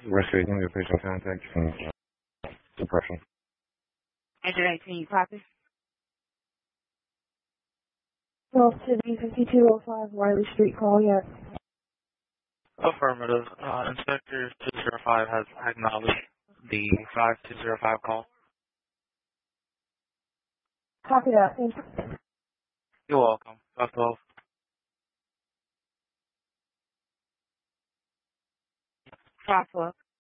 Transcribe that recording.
Restricting the official contact from suppression. Enter 18, you copy? Well, City 5205 Wiley Street, call yet. Affirmative. Inspector 205 has acknowledged the 5205 call. Copy that. Thank you. You're welcome. 512. 512.